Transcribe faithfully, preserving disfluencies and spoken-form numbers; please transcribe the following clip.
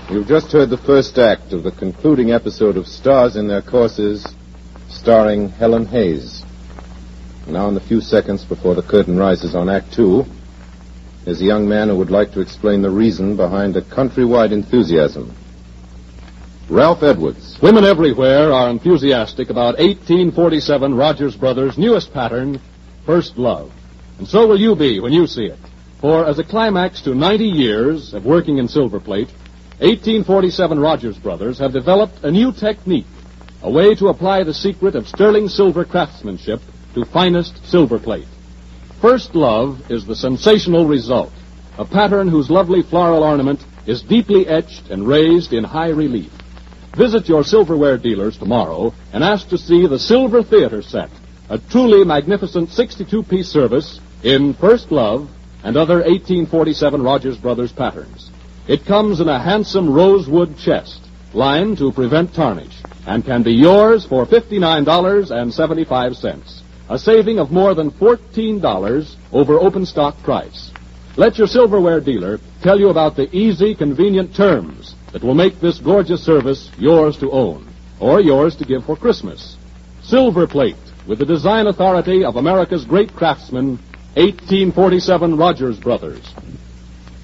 You've just heard the first act of the concluding episode of Stars in Their Courses, starring Helen Hayes. Now, in the few seconds before the curtain rises on Act Two, there's a young man who would like to explain the reason behind a countrywide enthusiasm. Ralph Edwards. Women everywhere are enthusiastic about eighteen forty-seven Rogers Brothers' newest pattern, First Love. And so will you be when you see it. For as a climax to ninety years of working in silver plate, eighteen forty-seven Rogers Brothers have developed a new technique, a way to apply the secret of sterling silver craftsmanship to finest silver plate. First Love is the sensational result, a pattern whose lovely floral ornament is deeply etched and raised in high relief. Visit your silverware dealers tomorrow and ask to see the Silver Theater set, a truly magnificent sixty-two piece service in First Love and other eighteen forty-seven Rogers Brothers patterns. It comes in a handsome rosewood chest, lined to prevent tarnish, and can be yours for fifty-nine dollars and seventy-five cents, a saving of more than fourteen dollars over open stock price. Let your silverware dealer tell you about the easy, convenient terms that will make this gorgeous service yours to own, or yours to give for Christmas. Silver plate, with the design authority of America's great craftsmen, eighteen forty-seven Rogers Brothers.